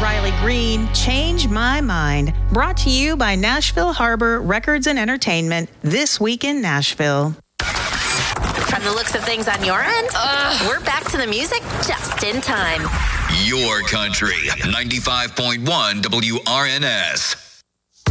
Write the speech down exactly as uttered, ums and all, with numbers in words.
Riley Green, Change My Mind. Brought to you by Nashville Harbor Records and Entertainment, This Week in Nashville. From the looks of things on your end, Ugh. we're back to the music just in time. Your country, ninety-five point one W R N S.